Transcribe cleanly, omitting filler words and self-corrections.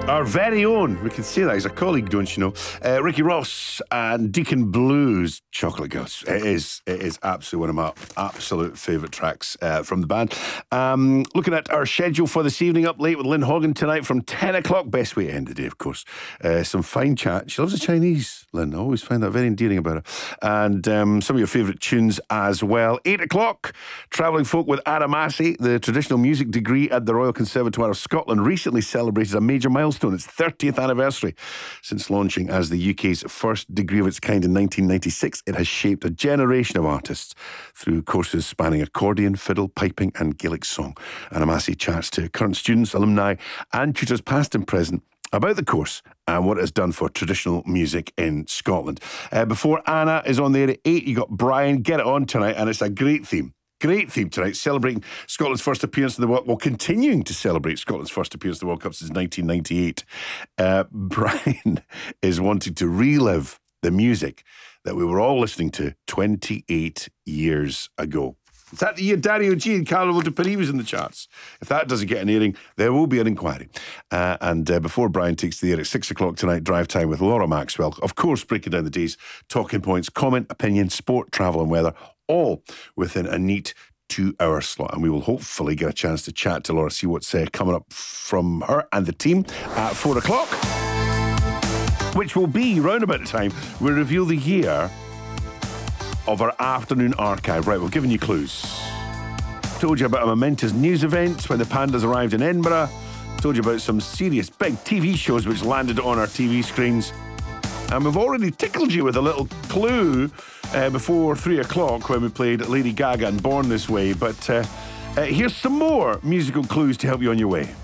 Our very own, we can say that, he's a colleague, don't you know? Ricky Ross and Deacon Blues, Chocolate Girls. It is absolutely one of my absolute favourite tracks from the band. Looking at our schedule for this evening, up late with Lynn Hogan tonight from 10 o'clock. Best way to end the day, of course. Some fine chat. She loves the Chinese, Lynn. I always find that very endearing about her. And some of your favourite tunes as well. 8 o'clock, Travelling Folk with Anna Massey, the traditional music degree at the Royal Conservatoire of Scotland, recently celebrated a major milestone. Its 30th anniversary. Since launching as the UK's first degree of its kind in 1996, it has shaped a generation of artists through courses spanning accordion, fiddle, piping and Gaelic song. Anna Massey chats to current students, alumni and tutors past and present about the course and what it has done for traditional music in Scotland. Before Anna is on there at 8, you got Brian. Get it on tonight, and it's a great theme. Great theme tonight, celebrating Scotland's first appearance in the World Cup. Well, continuing to celebrate Scotland's first appearance in the World Cup since 1998. Brian is wanting to relive the music that we were all listening to 28 years ago. Is that the year Danny O'G and Carnival de Paris was in the charts? If that doesn't get an airing, there will be an inquiry. And before Brian takes the air at 6 o'clock tonight, Drive Time with Laura Maxwell. Of course, breaking down the day's talking points, comment, opinion, sport, travel and weather, all within a neat 2-hour slot. And we will hopefully get a chance to chat to Laura, see what's coming up from her and the team at 4 o'clock, which will be round about the time we reveal the year of our afternoon archive. Right, we've given you clues. Told you about a momentous news event when the Pandas arrived in Edinburgh. Told you about some serious big TV shows which landed on our TV screens. And we've already tickled you with a little clue before 3 o'clock when we played Lady Gaga and Born This Way. But here's some more musical clues to help you on your way.